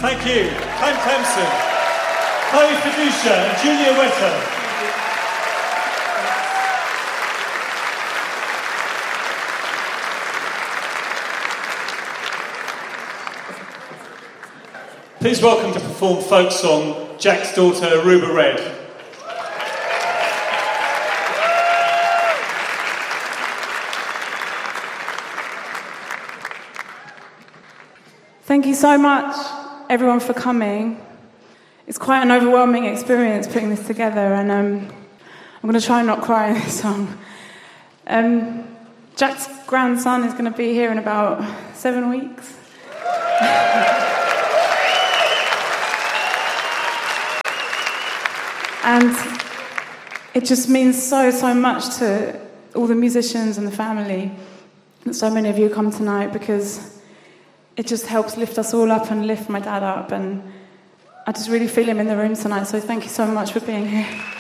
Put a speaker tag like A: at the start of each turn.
A: Thank you. Clem Clemson, Chloe Fiducia and Julia Wetter. Please welcome to perform folk song Jack's daughter Aruba Red.
B: Thank you so much, everyone, for coming. It's quite an overwhelming experience putting this together, and I'm going to try and not cry in this song. Jack's grandson is going to be here in about 7 weeks. And it just means so much to all the musicians and the family that so many of you come tonight, because it just helps lift us all up and lift my dad up, and I just really feel him in the room tonight, so thank you so much for being here.